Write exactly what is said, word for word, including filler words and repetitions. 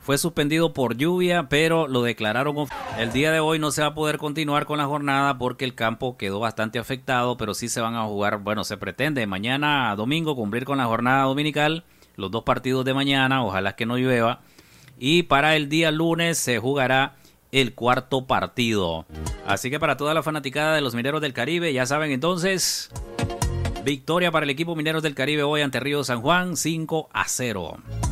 fue suspendido por lluvia, pero lo declararon. El día de hoy no se va a poder continuar con la jornada porque el campo quedó bastante afectado, pero sí se van a jugar, bueno, se pretende mañana domingo cumplir con la jornada dominical, los dos partidos de mañana, ojalá que no llueva, y para el día lunes se jugará el cuarto partido. Así que para toda la fanaticada de los Mineros del Caribe, ya saben entonces, victoria para el equipo Mineros del Caribe hoy ante Río San Juan, cinco a cero.